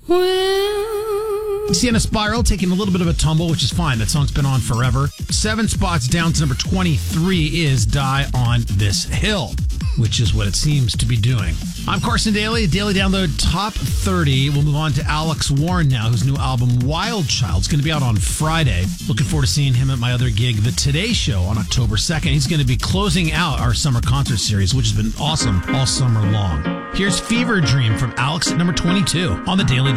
Sienna Spiral taking a little bit of a tumble, which is fine. That song's been on forever. 7 spots down to number 23 is Die on This Hill, which is what it seems to be doing. I'm Carson Daly, Daily Download Top 30. We'll move on to Alex Warren now, whose new album, Wild Child, is going to be out on Friday. Looking forward to seeing him at my other gig, The Today Show, on October 2nd. He's going to be closing out our summer concert series, which has been awesome all summer long. Here's Fever Dream from Alex at number 22 on the Daily